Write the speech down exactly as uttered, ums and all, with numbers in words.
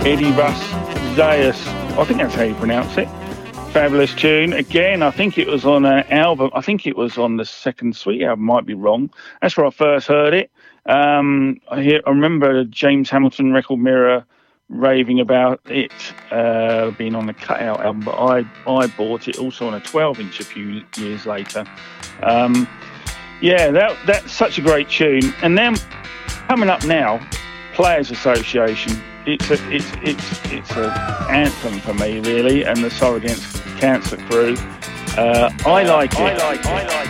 Eddie Russ Zayas. I think that's how you pronounce it. Fabulous tune. Again, I think it was on an album. I think it was on the second Sweet album. Might be wrong. That's where I first heard it. Um, I, hear, I remember James Hamilton Record Mirror raving about it uh, being on the Cutout album, but I, I bought it also on a twelve inch a few years later. Um, yeah, that that's such a great tune. And then coming up now, Players Association. It's a it's it's it's an anthem for me, really, and the Sorrow Against Cancer crew. Uh, I like it. I like it. I like it.